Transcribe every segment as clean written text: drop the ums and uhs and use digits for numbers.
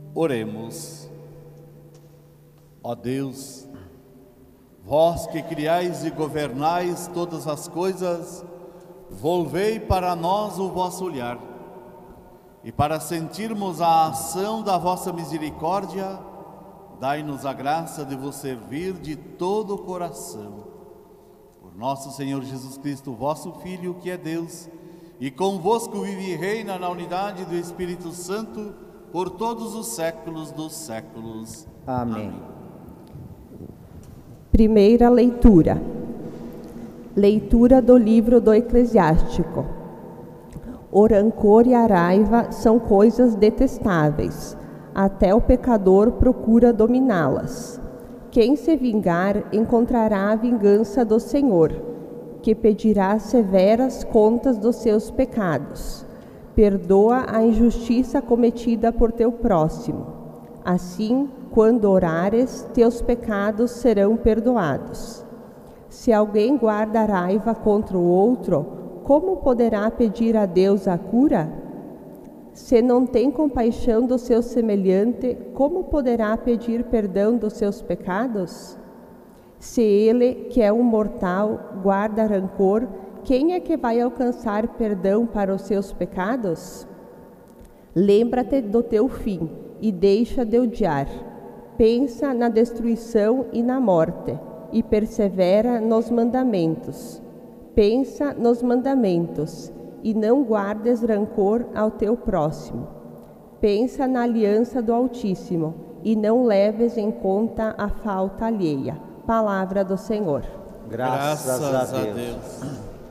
Oremos. Ó Deus, vós que criais e governais todas as coisas, volvei para nós o vosso olhar, e para sentirmos a ação da vossa misericórdia, dai-nos a graça de vos servir de todo o coração. Por nosso Senhor Jesus Cristo, vosso Filho, que é Deus, e convosco vive e reina na unidade do Espírito Santo, por todos os séculos dos séculos. Amém. Primeira leitura. Leitura do livro do Eclesiástico. O rancor e a raiva são coisas detestáveis, até o pecador procura dominá-las. Quem se vingar encontrará a vingança do Senhor, que pedirá severas contas dos seus pecados. Perdoa a injustiça cometida por teu próximo. Assim, quando orares, teus pecados serão perdoados. Se alguém guarda raiva contra o outro, como poderá pedir a Deus a cura? Se não tem compaixão do seu semelhante, como poderá pedir perdão dos seus pecados? Se ele, que é um mortal, guarda rancor, quem é que vai alcançar perdão para os seus pecados? Lembra-te do teu fim e deixa de odiar. Pensa na destruição e na morte, e persevera nos mandamentos. Pensa nos mandamentos, e não guardes rancor ao teu próximo. Pensa na aliança do Altíssimo, e não leves em conta a falta alheia. Palavra do Senhor. Graças a Deus.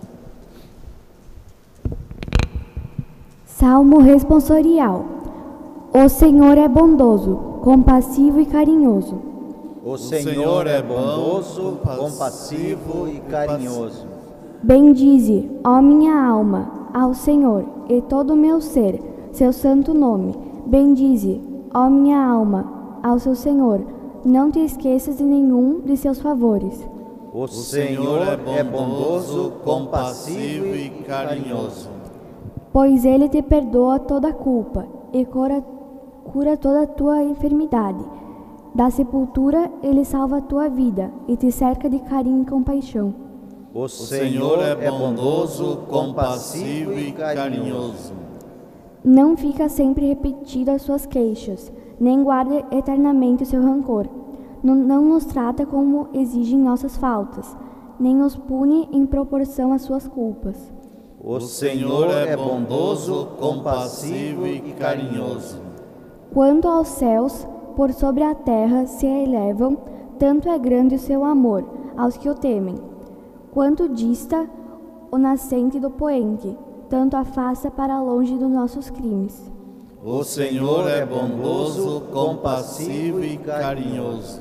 Salmo responsorial. O Senhor é bondoso, compassivo e carinhoso. O Senhor é bondoso, compassivo e carinhoso. Bendize, ó minha alma, ao Senhor, e todo o meu ser, seu santo nome. Bendize, ó minha alma, ao seu Senhor. Não te esqueças de nenhum de seus favores. O Senhor é bondoso, compassivo e carinhoso. Pois Ele te perdoa toda a culpa e cura toda a tua enfermidade. Da sepultura Ele salva a tua vida e te cerca de carinho e compaixão. O Senhor é bondoso, compassivo e carinhoso. Não fica sempre repetindo as suas queixas, nem guarda eternamente o seu rancor. Não nos trata como exigem nossas faltas, nem nos pune em proporção às suas culpas. O Senhor é bondoso, compassivo e carinhoso. Quanto aos céus, por sobre a terra se elevam, tanto é grande o seu amor aos que o temem. Quanto dista o nascente do poente, tanto afasta para longe dos nossos crimes. O Senhor é bondoso, compassivo e carinhoso.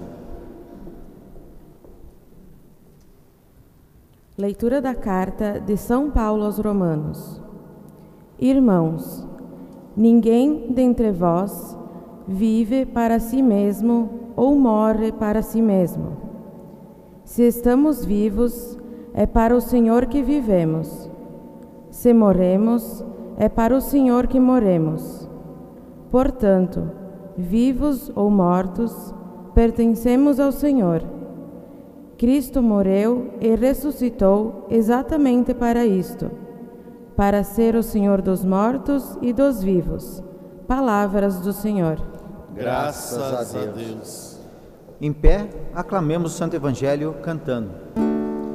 Leitura da carta de São Paulo aos Romanos. Irmãos, ninguém dentre vós vive para si mesmo ou morre para si mesmo. Se estamos vivos, é para o Senhor que vivemos. Se morremos, é para o Senhor que morremos. Portanto, vivos ou mortos, pertencemos ao Senhor. Cristo morreu e ressuscitou exatamente para isto, para ser o Senhor dos mortos e dos vivos. Palavras do Senhor. Graças a Deus. Em pé, aclamemos o Santo Evangelho cantando.